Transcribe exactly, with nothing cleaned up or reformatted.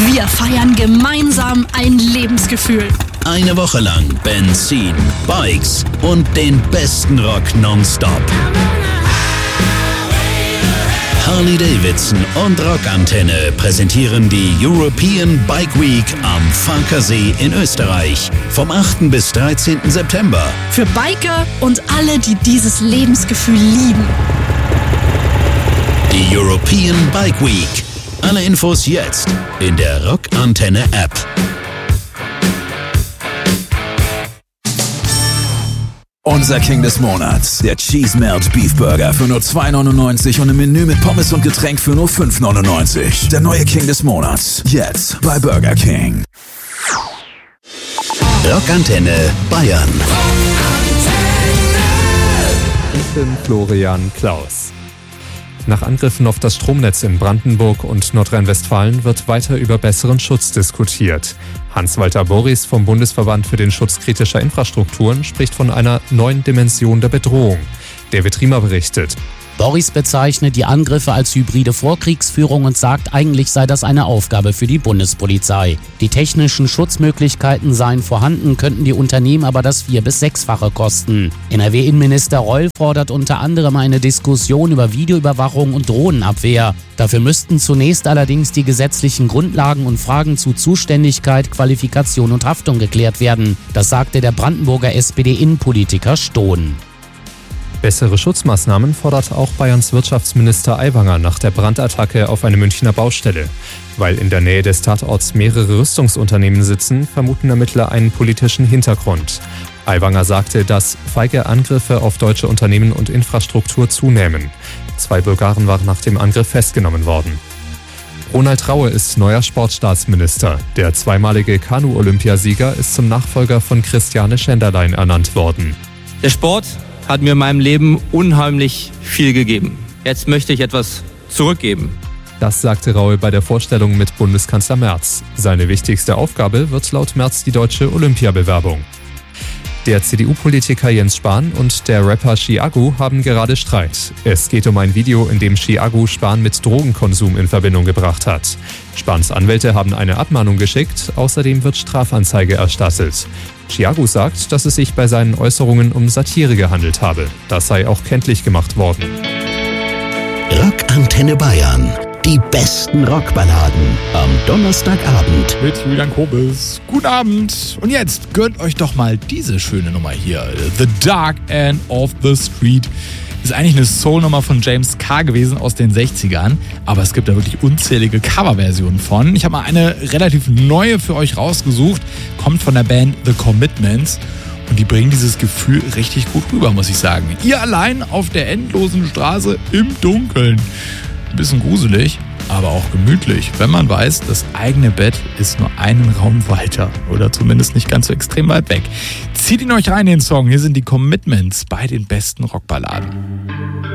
Wir feiern gemeinsam ein Lebensgefühl. Eine Woche lang Benzin, Bikes und den besten Rock nonstop. Harley-Davidson und Rockantenne präsentieren die European Bike Week am Farkasee in Österreich vom achten bis dreizehnten September. Für Biker und alle, die dieses Lebensgefühl lieben. Die European Bike Week. Alle Infos jetzt in der Rockantenne App. Unser King des Monats, der Cheese Melt Beef Burger für nur zwei neunundneunzig und ein Menü mit Pommes und Getränk für nur fünf neunundneunzig. Der neue King des Monats, jetzt bei Burger King. Rockantenne Bayern. Ich bin Florian Klaus. Nach Angriffen auf das Stromnetz in Brandenburg und Nordrhein-Westfalen wird weiter über besseren Schutz diskutiert. Hans-Walter Borries vom Bundesverband für den Schutz kritischer Infrastrukturen spricht von einer neuen Dimension der Bedrohung. David Riemer berichtet. Borries bezeichnet die Angriffe als hybride Vorkriegsführung und sagt, eigentlich sei das eine Aufgabe für die Bundespolizei. Die technischen Schutzmöglichkeiten seien vorhanden, könnten die Unternehmen aber das vier- bis sechsfache kosten. N R W-Innenminister Reul fordert unter anderem eine Diskussion über Videoüberwachung und Drohnenabwehr. Dafür müssten zunächst allerdings die gesetzlichen Grundlagen und Fragen zu Zuständigkeit, Qualifikation und Haftung geklärt werden. Das sagte der Brandenburger S P D-Innenpolitiker Stohn. Bessere Schutzmaßnahmen fordert auch Bayerns Wirtschaftsminister Aiwanger nach der Brandattacke auf eine Münchner Baustelle. Weil in der Nähe des Tatorts mehrere Rüstungsunternehmen sitzen, vermuten Ermittler einen politischen Hintergrund. Aiwanger sagte, dass feige Angriffe auf deutsche Unternehmen und Infrastruktur zunehmen. Zwei Bulgaren waren nach dem Angriff festgenommen worden. Ronald Raue ist neuer Sportstaatsminister. Der zweimalige Kanu-Olympiasieger ist zum Nachfolger von Christiane Schenderlein ernannt worden. Der Sport hat mir in meinem Leben unheimlich viel gegeben. Jetzt möchte ich etwas zurückgeben. Das sagte Raue bei der Vorstellung mit Bundeskanzler Merz. Seine wichtigste Aufgabe wird laut Merz die deutsche Olympiabewerbung. Der C D U-Politiker Jens Spahn und der Rapper Chiago haben gerade Streit. Es geht um ein Video, in dem Chiago Spahn mit Drogenkonsum in Verbindung gebracht hat. Spahns Anwälte haben eine Abmahnung geschickt, außerdem wird Strafanzeige erstattet. Chiago sagt, dass es sich bei seinen Äußerungen um Satire gehandelt habe. Das sei auch kenntlich gemacht worden. Rockantenne Bayern. Die besten Rockballaden am Donnerstagabend. Mit Julian Kobes. Guten Abend. Und jetzt gönnt euch doch mal diese schöne Nummer hier. The Dark End of the Street. Ist eigentlich eine Soul-Nummer von James Carr gewesen aus den sechzigern. Aber es gibt da wirklich unzählige Coverversionen von. Ich habe mal eine relativ neue für euch rausgesucht. Kommt von der Band The Commitments. Und die bringen dieses Gefühl richtig gut rüber, muss ich sagen. Ihr allein auf der endlosen Straße im Dunkeln. Ein bisschen gruselig, aber auch gemütlich, wenn man weiß, das eigene Bett ist nur einen Raum weiter oder zumindest nicht ganz so extrem weit weg. Zieht ihn euch rein, den Song. Hier sind die Commitments bei den besten Rockballaden.